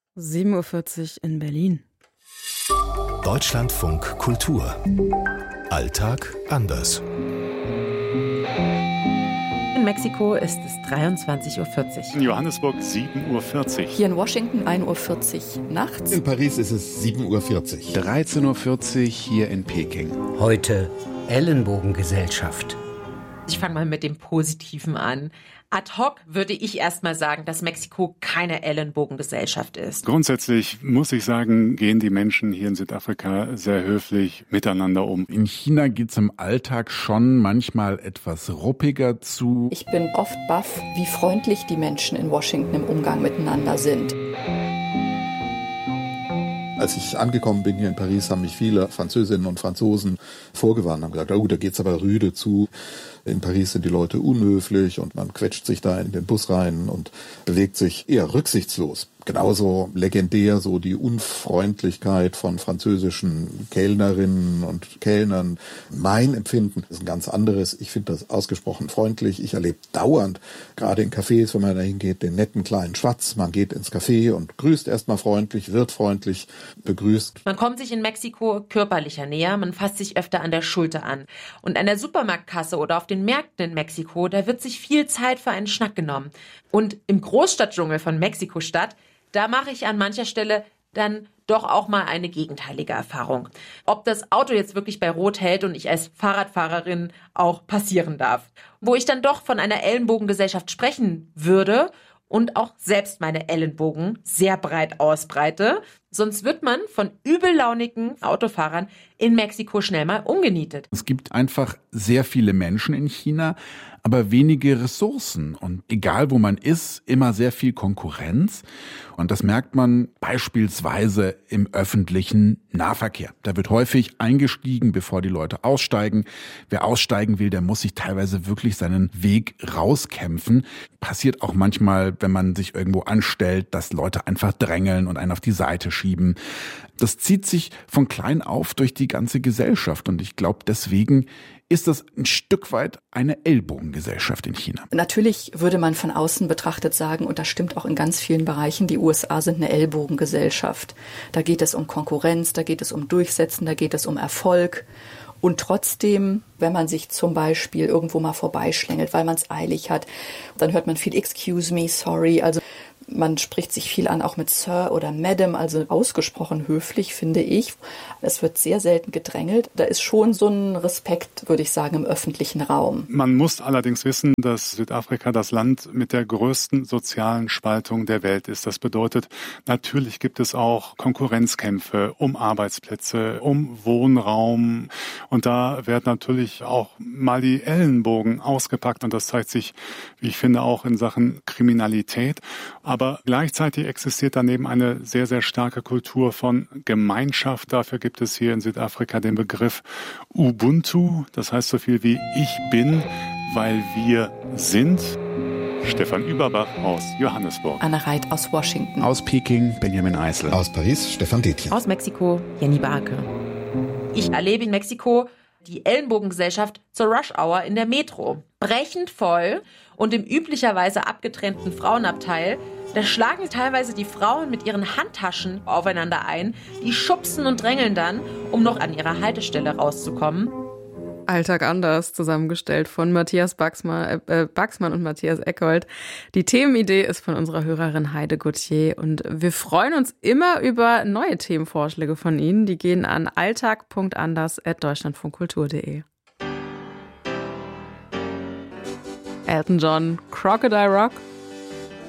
7:40 Uhr in Berlin. Deutschlandfunk Kultur. Alltag anders. In Mexiko ist es 23:40 Uhr. In Johannesburg 7:40 Uhr. Hier in Washington 1:40 Uhr nachts. In Paris ist es 7:40 Uhr. 13:40 Uhr hier in Peking. Heute Ellenbogengesellschaft. Ich fange mal mit dem Positiven an. Ad hoc würde ich erstmal sagen, dass Mexiko keine Ellenbogengesellschaft ist. Grundsätzlich muss ich sagen, gehen die Menschen hier in Südafrika sehr höflich miteinander um. In China geht es im Alltag schon manchmal etwas ruppiger zu. Ich bin oft baff, wie freundlich die Menschen in Washington im Umgang miteinander sind. Als ich angekommen bin hier in Paris, haben mich viele Französinnen und Franzosen vorgewarnt, haben gesagt, da geht's aber rüde zu. In Paris sind die Leute unhöflich und man quetscht sich da in den Bus rein und bewegt sich eher rücksichtslos. Genauso legendär so die Unfreundlichkeit von französischen Kellnerinnen und Kellnern. Mein Empfinden ist ein ganz anderes. Ich finde das ausgesprochen freundlich. Ich erlebe dauernd, gerade in Cafés, wenn man da hingeht, den netten kleinen Schwatz. Man geht ins Café und grüßt erstmal freundlich, wird freundlich begrüßt. Man kommt sich in Mexiko körperlicher näher, man fasst sich öfter an der Schulter an. Und an der Supermarktkasse oder auf den Märkten in Mexiko, da wird sich viel Zeit für einen Schnack genommen. Und im Großstadtdschungel von Mexiko-Stadt, da mache ich an mancher Stelle dann doch auch mal eine gegenteilige Erfahrung. Ob das Auto jetzt wirklich bei Rot hält und ich als Fahrradfahrerin auch passieren darf. Wo ich dann doch von einer Ellenbogengesellschaft sprechen würde und auch selbst meine Ellenbogen sehr breit ausbreite. Sonst wird man von übellaunigen Autofahrern in Mexiko schnell mal umgenietet. Es gibt einfach sehr viele Menschen in China, aber wenige Ressourcen. Und egal wo man ist, immer sehr viel Konkurrenz. Und das merkt man beispielsweise im öffentlichen Nahverkehr. Da wird häufig eingestiegen, bevor die Leute aussteigen. Wer aussteigen will, der muss sich teilweise wirklich seinen Weg rauskämpfen. Passiert auch manchmal, wenn man sich irgendwo anstellt, dass Leute einfach drängeln und einen auf die Seite schieben. Das zieht sich von klein auf durch die ganze Gesellschaft. Und ich glaube, deswegen ist das ein Stück weit eine Ellbogengesellschaft in China. Natürlich würde man von außen betrachtet sagen, und das stimmt auch in ganz vielen Bereichen, die USA sind eine Ellbogengesellschaft. Da geht es um Konkurrenz, da geht es um Durchsetzen, da geht es um Erfolg. Und trotzdem, wenn man sich zum Beispiel irgendwo mal vorbeischlängelt, weil man es eilig hat, dann hört man viel "Excuse me, sorry", also man spricht sich viel an, auch mit Sir oder Madam, also ausgesprochen höflich, finde ich. Es wird sehr selten gedrängelt. Da ist schon so ein Respekt, würde ich sagen, im öffentlichen Raum. Man muss allerdings wissen, dass Südafrika das Land mit der größten sozialen Spaltung der Welt ist. Das bedeutet, natürlich gibt es auch Konkurrenzkämpfe um Arbeitsplätze, um Wohnraum. Und da werden natürlich auch mal die Ellenbogen ausgepackt. Und das zeigt sich, wie ich finde, auch in Sachen Kriminalität. Aber gleichzeitig existiert daneben eine sehr, sehr starke Kultur von Gemeinschaft. Dafür gibt es hier in Südafrika den Begriff Ubuntu. Das heißt so viel wie "Ich bin, weil wir sind". Stefan Überbach aus Johannesburg. Anne Reit aus Washington. Aus Peking Benjamin Eisel. Aus Paris Stefan Detjen. Aus Mexiko Jenny Barke. Ich erlebe in Mexiko die Ellenbogengesellschaft zur Rush-Hour in der Metro. Brechend voll und im üblicherweise abgetrennten Frauenabteil, da schlagen teilweise die Frauen mit ihren Handtaschen aufeinander ein, die schubsen und drängeln dann, um noch an ihrer Haltestelle rauszukommen. Alltag anders, zusammengestellt von Matthias Baxmann und Matthias Eckold. Die Themenidee ist von unserer Hörerin Heide Gauthier und wir freuen uns immer über neue Themenvorschläge von Ihnen. Die gehen an alltag.anders@deutschlandfunkkultur.de. Elton John, Crocodile Rock.